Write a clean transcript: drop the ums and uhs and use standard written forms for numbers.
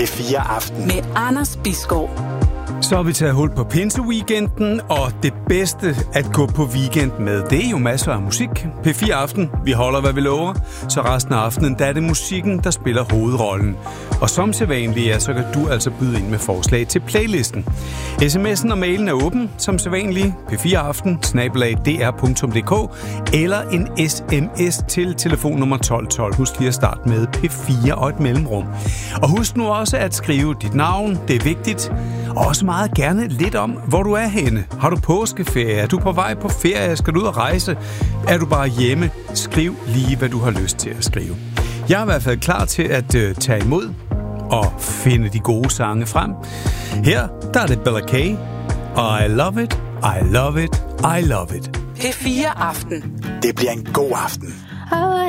P4 Aften. Med Anders Bisgaard. Så har vi taget hul på pinseweekenden, og det bedste at gå på weekend med, det er jo masser af musik. P4 Aften, vi holder hvad vi lover, så resten af aftenen, der er det musikken, der spiller hovedrollen. Og som sædvanligt, ja, så kan du altså byde ind med forslag til playlisten. SMS'en og mailen er åben, som sædvanligt, p4aften@dr.dk, eller en sms til telefonnummer 1212. Husk lige at starte med P4 og et mellemrum. Og husk nu også at skrive dit navn, det er vigtigt, og også meget gerne lidt om, hvor du er henne. Har du påskeferie? Er du på vej på ferie? Skal du ud og rejse? Er du bare hjemme? Skriv lige, hvad du har lyst til at skrive. Jeg er i hvert fald klar til at tage imod og finde de gode sange frem. Her, der er det Bella K. I love it, I love it, I love it. P4 Aften. Det bliver en god aften.